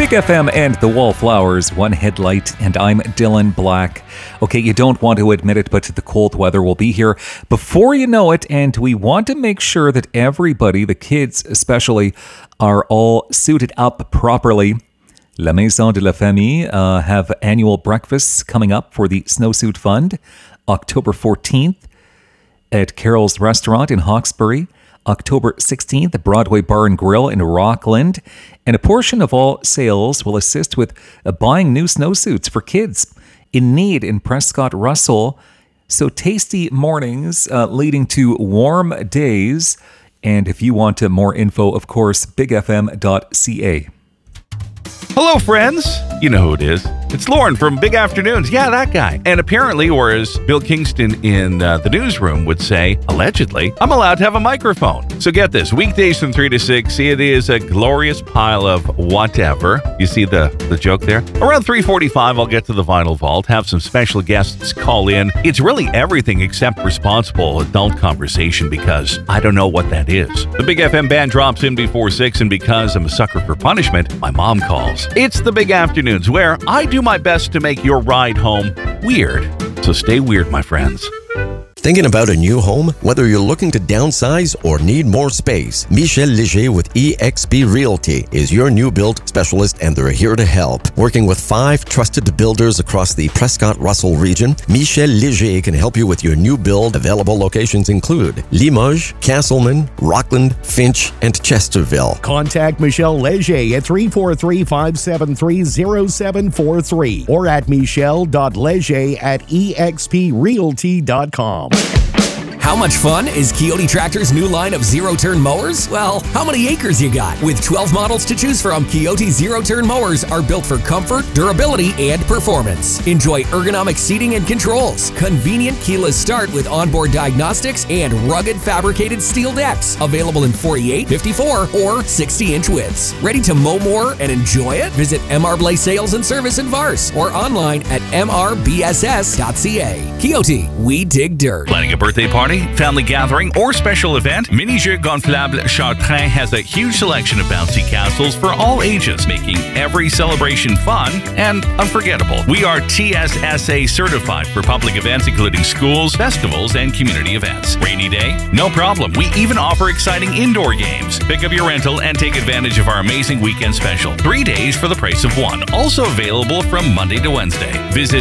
Big FM and the Wallflowers, One Headlight, and I'm Dylan Black. Okay, you don't want to admit it, but the cold weather will be here before you know it, and we want to make sure that everybody, the kids especially, are all suited up properly. La Maison de la Famille have annual breakfasts coming up for the Snowsuit Fund, October 14th at Carol's Restaurant in Hawkesbury, October 16th at Broadway Bar and Grill in Rockland, and a portion of all sales will assist with buying new snowsuits for kids in need in Prescott Russell. So tasty mornings leading to warm days. And if you want more info, of course, bigfm.ca. Hello, friends. You know who it is. It's Lauren from Big Afternoons. Yeah, that guy. And apparently, or as Bill Kingston in the newsroom would say, allegedly, I'm allowed to have a microphone. So get this. Weekdays from 3 to 6, it is a glorious pile of whatever. You see the joke there? Around 3:45, I'll get to the Vinyl Vault, have some special guests call in. It's really everything except responsible adult conversation because I don't know what that is. The Big FM band drops in before 6, and because I'm a sucker for punishment, my mom calls. It's the Big Afternoons, where I do my best to make your ride home weird. So stay weird, my friends. Thinking about a new home? Whether you're looking to downsize or need more space, Michel Léger with eXp Realty is your new build specialist, and they're here to help. Working with 5 trusted builders across the Prescott-Russell region, Michel Léger can help you with your new build. Available locations include Limoges, Castleman, Rockland, Finch, and Chesterville. Contact Michel Léger at 343-573-0743 or at michel.leger@exprealty.com. How much fun is Kioti Tractor's new line of zero-turn mowers? Well, how many acres you got? With 12 models to choose from, Kioti zero-turn mowers are built for comfort, durability, and performance. Enjoy ergonomic seating and controls, convenient keyless start with onboard diagnostics, and rugged fabricated steel decks. Available in 48, 54, or 60-inch widths. Ready to mow more and enjoy it? Visit MR Blaze Sales and Service in Vars or online at mrbss.ca. Kioti, we dig dirt. Planning a birthday party, family gathering, or special event? Mini Jeux Gonflables Chartrain has a huge selection of bouncy castles for all ages, making every celebration fun and unforgettable. We are TSSA certified for public events including schools, festivals, and community events. Rainy day? No problem. We even offer exciting indoor games. Pick up your rental and take advantage of our amazing weekend special. 3 days for the price of one. Also available from Monday to Wednesday. Visit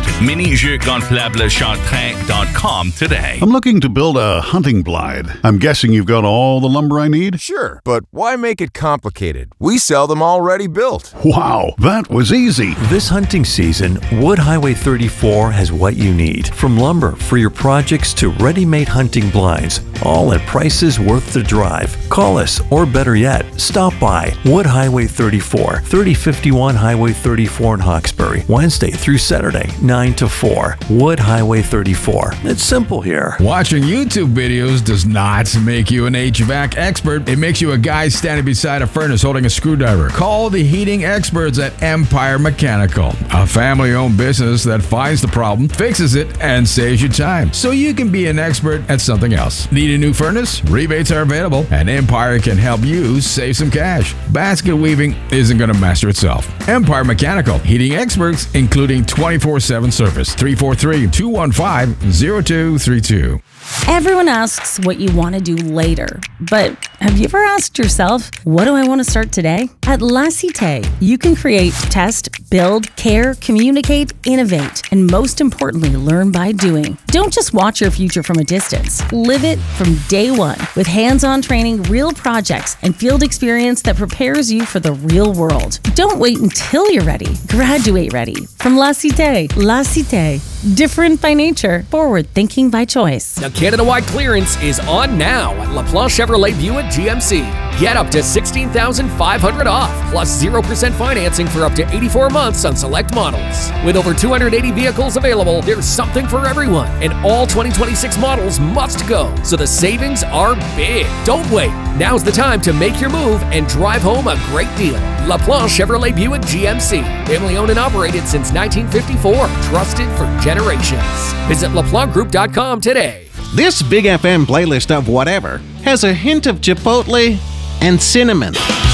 minijeuxgonflables.com today. I'm looking to build a hunting blind. I'm guessing you've got all the lumber I need? Sure, but why make it complicated? We sell them already built. Wow, that was easy. This hunting season, Wood Highway 34 has what you need. From lumber for your projects to ready-made hunting blinds, all at prices worth the drive. Call us, or better yet, stop by. Wood Highway 34, 3051 Highway 34 in Hawkesbury, Wednesday through Saturday, 9 to 4. Wood Highway 34. It's simple here. Watching YouTube videos does not make you an HVAC expert. It makes you a guy standing beside a furnace holding a screwdriver. Call the heating experts at Empire Mechanical, a family-owned business that finds the problem, fixes it, and saves you time, so you can be an expert at something else. Need a new furnace? Rebates are available, and Empire can help you save some cash. Basket weaving isn't going to master itself. Empire Mechanical, heating experts, including 24/7 service. 343-215-0232. Everyone asks what you want to do later, but have you ever asked yourself, what do I want to start today? At La Cité, you can create, test, build, care, communicate, innovate, and most importantly, learn by doing. Don't just watch your future from a distance. Live it from day one with hands-on training, real projects, and field experience that prepares you for the real world. Don't wait until you're ready. Graduate ready. From La Cité. La Cité. Different by nature, forward thinking by choice. Now, Canada-wide clearance is on now at LaPlace Chevrolet Buick GMC. Get up to $16,500 off, plus 0% financing for up to 84 months on select models. With over 280 vehicles available, there's something for everyone, and all 2026 models must go, so the savings are big. Don't wait. Now's the time to make your move and drive home a great deal. LaPlace Chevrolet Buick GMC. Family owned and operated since 1954. Trusted for generations. Visit LaPlaceGroup.com today. This Big FM playlist of whatever has a hint of chipotle and cinnamon.